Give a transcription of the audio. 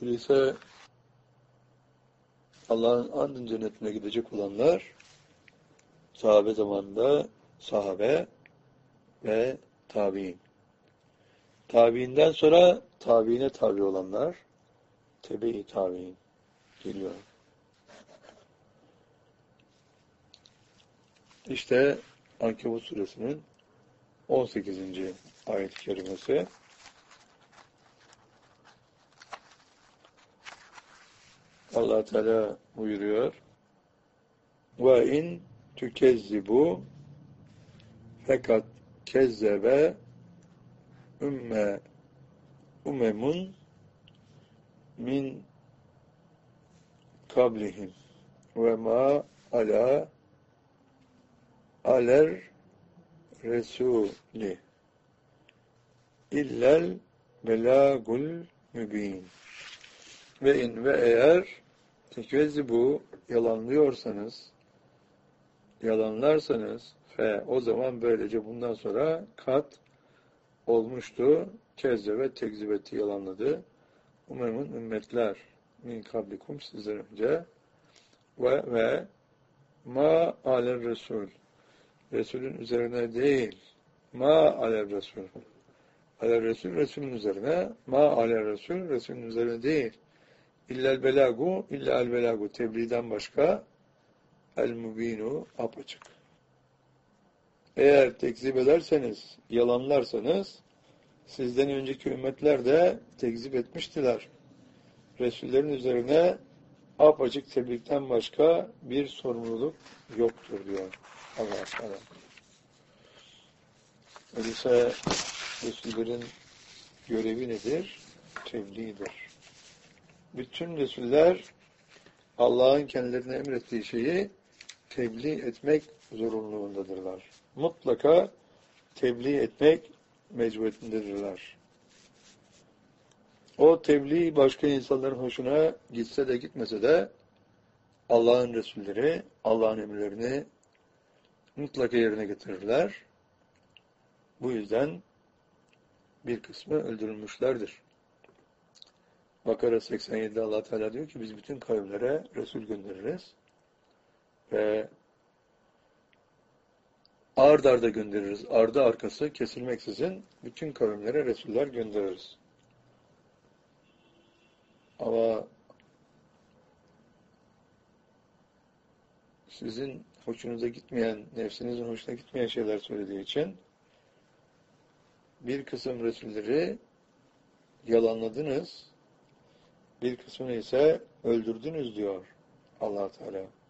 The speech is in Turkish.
Öyleyse Allah'ın andın cennetine gidecek olanlar sahabe zamanında sahabe ve tabi'in. Tabi'inden sonra tabi'ine tabi olanlar tebe-i tabi'in geliyor. İşte Ankebut suresinin 18. ayet-i kerimesi. Allah Teala buyuruyor. Ve in tükezzibu fakat kezzebe umemun min kablihim ve ma ala aler resuli illel belagul mübin. Ve in ve eğer tekezzibu yalanlarsanız o zaman böylece bundan sonra kat olmuştu. Kezzebe tekzibeti yalanladı. Umemun ümmetler min kablikum sizden önce ve ma aler resul Resulün üzerine değil ma aler resul aler resul Resulün üzerine ma aler resul Resulün üzerine değil illel belagu tebliğden başka el mubinu apaçık. Eğer tekzip ederseniz, yalanlarsanız sizden önceki ümmetler de tekzip etmiştiler. Resullerin üzerine apaçık tebliğden başka bir sorumluluk yoktur diyor Allah Teala. Öyleyse Resullerin görevi nedir? Tebliğdir. Bütün Resuller Allah'ın kendilerine emrettiği şeyi tebliğ etmek zorunluluğundadırlar. Mutlaka tebliğ etmek mecburiyetindedirler. O tebliğ başka insanların hoşuna gitse de gitmese de Allah'ın Resulleri Allah'ın emirlerini mutlaka yerine getirirler. Bu yüzden bir kısmı öldürülmüşlerdir. Bakara 87'de Allah Teala diyor ki biz bütün kavimlere Resul göndeririz ve ard arda göndeririz. Ardı arkası kesilmeksizin bütün kavimlere Resuller göndeririz. Ama sizin hoşunuza gitmeyen, nefsinizin hoşuna gitmeyen şeyler söylediği için bir kısım Resulleri yalanladınız, bir kısmını ise öldürdünüz diyor Allah Teala.